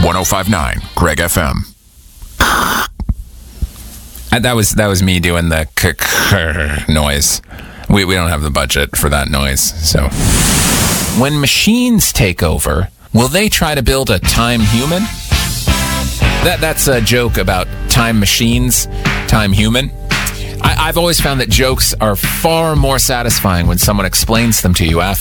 1059 Greg FM. That was me doing the noise. We don't have the budget for that noise. So, when machines take over, will they try to build a time human? That's a joke about time machines, time human. I've always found that jokes are far more satisfying when someone explains them to you after.